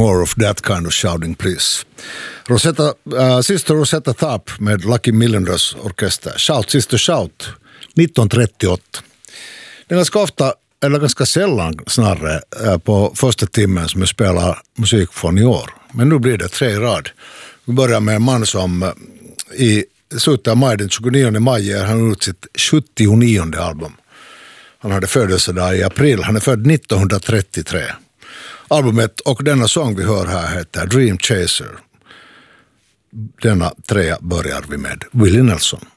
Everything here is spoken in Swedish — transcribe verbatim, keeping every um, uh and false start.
more of that kind of shouting, please. Rosetta, äh, Sister Rosetta Tharpe med Lucky Millionaires orkester. Shout, Sister Shout, nittonhundratrettioåtta. Det är ganska ofta, eller ganska sällan snarare, äh, på första timmen som jag spelar musik från i år. Men nu blir det tre i rad. Vi börjar med en man som äh, i slutet av maj, den tjugonionde maj, är han ut sitt sjuttionionde album. Han hade födelsedag i april. Han är född nittonhundratrettiotre. Albumet och denna sång vi hör här heter Dream Chaser. Denna trea börjar vi med Willie Nelson.